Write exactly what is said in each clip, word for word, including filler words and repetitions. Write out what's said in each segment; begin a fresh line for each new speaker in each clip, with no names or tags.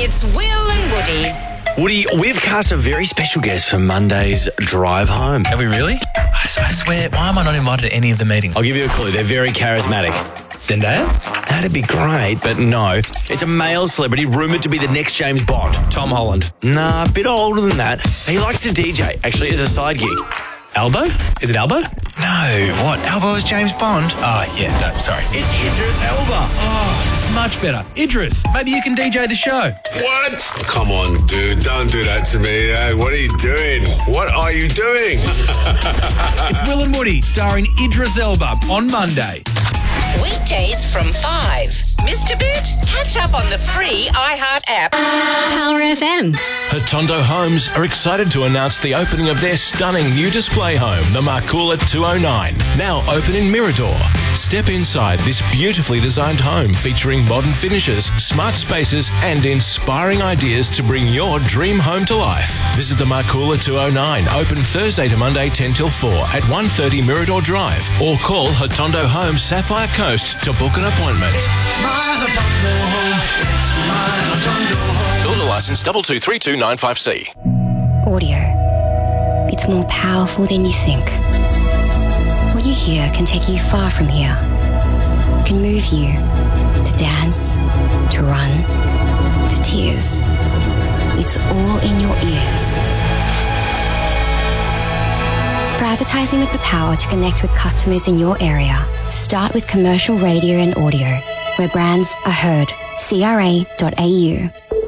It's Will and Woody.
Woody, we've cast a very special guest for Monday's drive home.
Have we really? I, I swear, why am I not invited to any of the meetings?
I'll give you a clue. They're very charismatic.
Zendaya?
That'd be great, but no. It's a male celebrity rumoured to be the next James Bond.
Tom Holland.
Nah, a bit older than that. He likes to D J, actually, as a side gig.
Albo? Is it Albo?
No, what? Albo is James Bond?
Oh, yeah, no, sorry.
It's Idris Elba.
Oh, it's much better. Idris, maybe you can D J the show.
What? Come on, dude. Don't do that to me. Eh? What are you doing? What are you doing?
It's Will and Woody, starring Idris Elba on Monday.
Weekdays from five. Missed a bit? Catch up on the free iHeart app. Power F M.
Hotondo Homes are excited to announce the opening of their stunning new display home, the Marcoola two oh nine, now open in Mirador. Step inside this beautifully designed home featuring modern finishes, smart spaces and inspiring ideas to bring your dream home to life. Visit the Marcoola two oh nine, open Thursday to Monday ten till four at one thirty Mirador Drive, or call Hotondo Homes Sapphire Coast to book an appointment. Builder licence double two three two nine five C.
Audio. It's more powerful than you think. What you hear can take you far from here. Can move you to dance, to run, to tears. It's all in your ears. For advertising with the power to connect with customers in your area, start with commercial radio and audio, where brands are heard. C R A dot A U.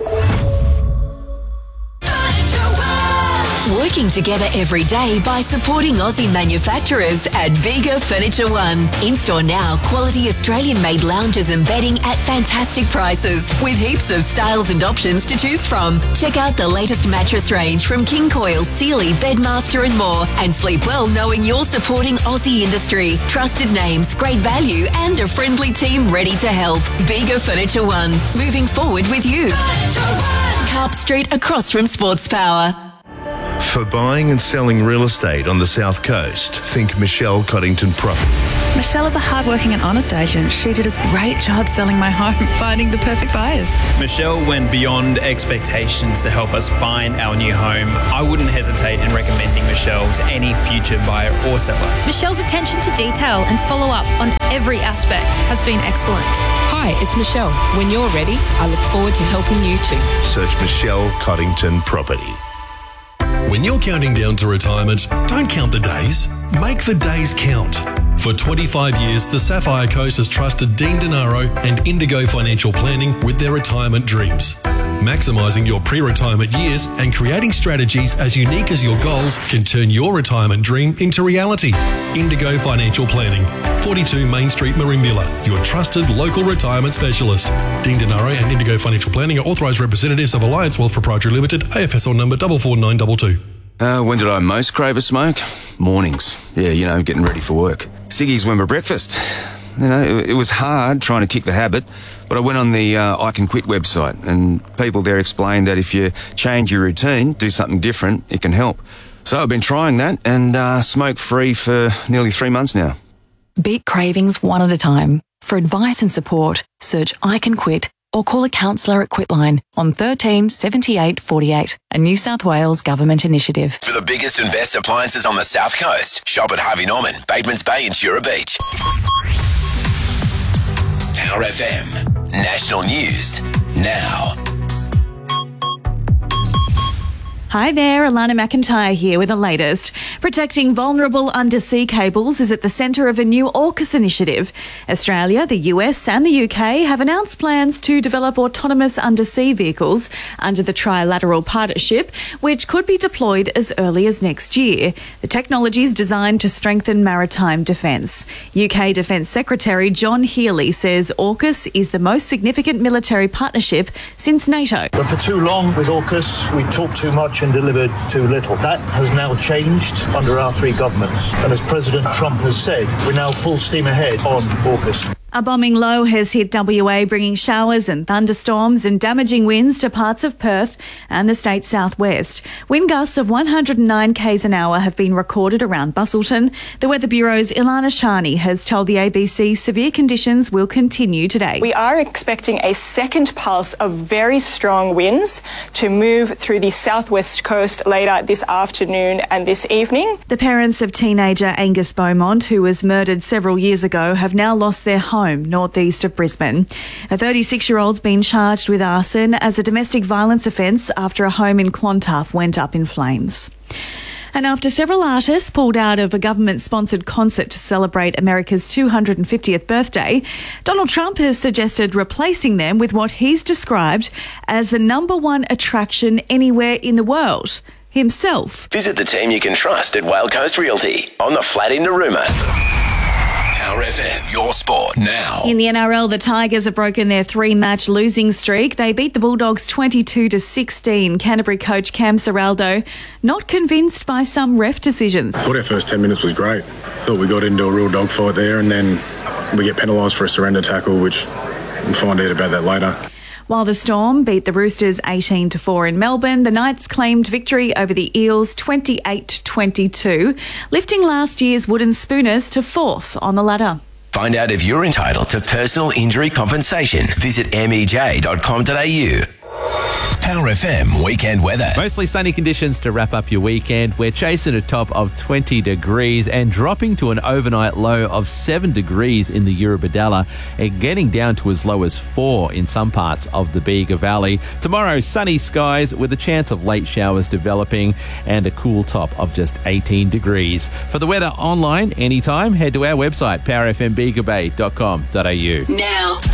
Working together every day by supporting Aussie manufacturers at Bega Furniture One. In-store now, quality Australian-made lounges and bedding at fantastic prices with heaps of styles and options to choose from. Check out the latest mattress range from King Coil, Sealy, Bedmaster and more, and sleep well knowing you're supporting Aussie industry. Trusted names, great value and a friendly team ready to help. Bega Furniture One, moving forward with you. Carp Street across from Sports Power.
For buying and selling real estate on the South Coast, think Michelle Coddington Property.
Michelle is a hardworking and honest agent. She did a great job selling my home, finding the perfect buyers.
Michelle went beyond expectations to help us find our new home. I wouldn't hesitate in recommending Michelle to any future buyer or seller.
Michelle's attention to detail and follow-up on every aspect has been excellent.
Hi, it's Michelle. When you're ready, I look forward to helping you too.
Search Michelle Coddington Property.
When you're counting down to retirement, don't count the days. Make the days count. For twenty-five years, the Sapphire Coast has trusted Dean Denaro and Indigo Financial Planning with their retirement dreams. Maximising your pre-retirement years and creating strategies as unique as your goals can turn your retirement dream into reality. Indigo Financial Planning, forty-two Main Street, Merimbula, your trusted local retirement specialist. Dean Denaro and Indigo Financial Planning are authorised representatives of Alliance Wealth Proprietary Limited, A F S L number four four nine two two.
Uh, when did I most crave a smoke? Mornings. Yeah, you know, getting ready for work. Ciggies went for breakfast. You know, it, it was hard trying to kick the habit, but I went on the uh, I Can Quit website and people there explained that if you change your routine, do something different, it can help. So I've been trying that and uh, smoke-free for nearly three months now.
Beat cravings one at a time. For advice and support, search I Can Quit or call a counsellor at Quitline on thirteen seventy-eight forty-eight, a New South Wales government initiative.
For the biggest and best appliances on the South Coast, shop at Harvey Norman, Batemans Bay and Shura Beach. Power F M. National News now.
Hi there, Alana McIntyre here with the latest. Protecting vulnerable undersea cables is at the centre of a new AUKUS initiative. Australia, the U S and the U K have announced plans to develop autonomous undersea vehicles under the trilateral partnership, which could be deployed as early as next year. The technology is designed to strengthen maritime defence. U K Defence Secretary John Healey says AUKUS is the most significant military partnership since NATO.
But for too long with AUKUS, we've talked too much and delivered too little. That has now changed under our three governments. And as President Trump has said, we're now full steam ahead on AUKUS.
A bombing low has hit W A, bringing showers and thunderstorms and damaging winds to parts of Perth and the state's southwest. Wind gusts of one hundred nine k's an hour have been recorded around Busselton. The Weather Bureau's Ilana Shani has told the A B C severe conditions will continue today.
We are expecting a second pulse of very strong winds to move through the southwest coast later this afternoon and this evening.
The parents of teenager Angus Beaumont, who was murdered several years ago, have now lost their home northeast of Brisbane. A thirty-six-year-old's been charged with arson as a domestic violence offence after a home in Clontarf went up in flames. And after several artists pulled out of a government-sponsored concert to celebrate America's two hundred fiftieth birthday, Donald Trump has suggested replacing them with what he's described as the number one attraction anywhere in the world, himself.
Visit the team you can trust at Whale Coast Realty on the flat in Narooma. Power F M, your sport now.
In the N R L, the Tigers have broken their three-match losing streak. They beat the Bulldogs twenty-two to sixteen. Canterbury coach Cam Serraldo not convinced by some ref decisions.
I thought our first ten minutes was great. Thought we got into a real dogfight there, and then we get penalised for a surrender tackle, which we'll find out about that later.
While the Storm beat the Roosters eighteen to four in Melbourne, the Knights claimed victory over the Eels twenty-eight to twenty-two, lifting last year's Wooden Spooners to fourth on the ladder.
Find out if you're entitled to personal injury compensation. Visit m e j dot com dot a u. Power F M weekend weather.
Mostly sunny conditions to wrap up your weekend. We're chasing a top of twenty degrees and dropping to an overnight low of seven degrees in the Eurobodalla and getting down to as low as four in some parts of the Bega Valley. Tomorrow, sunny skies with a chance of late showers developing and a cool top of just eighteen degrees. For the weather online anytime, head to our website, power f m bega bay dot com dot a u.
Now.